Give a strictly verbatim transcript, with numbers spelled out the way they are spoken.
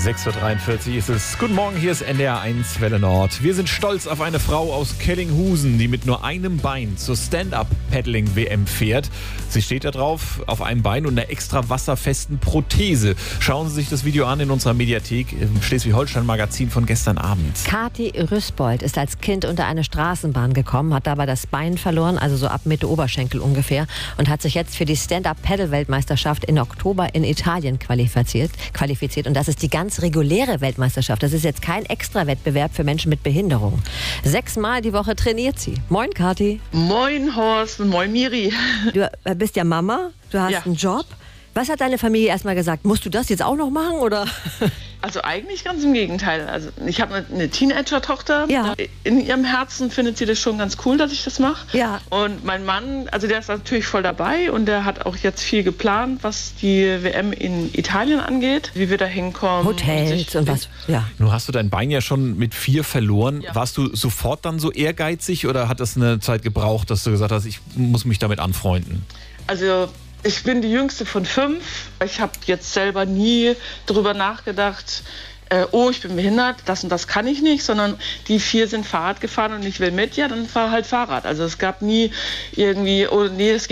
sechs Uhr dreiundvierzig ist es. Guten Morgen, hier ist N D R eins Welle Nord. Wir sind stolz auf eine Frau aus Kellinghusen, die mit nur einem Bein zur Stand-Up-Paddling-W M fährt. Sie steht da drauf, auf einem Bein und einer extra wasserfesten Prothese. Schauen Sie sich das Video an in unserer Mediathek im Schleswig-Holstein-Magazin von gestern Abend. Kathi Rüßbold ist als Kind unter eine Straßenbahn gekommen, hat dabei das Bein verloren, also so ab Mitte Oberschenkel ungefähr, und hat sich jetzt für die Stand-Up-Paddle-Weltmeisterschaft in Oktober in Italien qualifiziert. qualifiziert. Und das ist die ganz reguläre Weltmeisterschaft. Das ist jetzt kein Extra-Wettbewerb für Menschen mit Behinderung. Sechsmal die Woche trainiert sie. Moin, Kathi. Moin, Horst, und moin, Miri. Du bist ja Mama, du hast Ja. einen Job. Was hat deine Familie erstmal gesagt? Musst du das jetzt auch noch machen, oder? Also eigentlich ganz im Gegenteil. Also ich habe eine, eine Teenager-Tochter. Ja. In ihrem Herzen findet sie das schon ganz cool, dass ich das mache. Ja. Und mein Mann, also der ist natürlich voll dabei und der hat auch jetzt viel geplant, was die W M in Italien angeht, wie wir da hinkommen. Hotels sich- und was? Ja. Nun hast du dein Bein ja schon mit vier verloren. Ja. Warst du sofort dann so ehrgeizig oder hat das eine Zeit gebraucht, dass du gesagt hast, ich muss mich damit anfreunden? Also ich bin die jüngste von fünf. Ich habe jetzt selber nie darüber nachgedacht, äh, oh, ich bin behindert, das und das kann ich nicht, sondern die vier sind Fahrrad gefahren und ich will mit, ja, dann fahr halt Fahrrad. Also es gab nie irgendwie, oh nee, das geht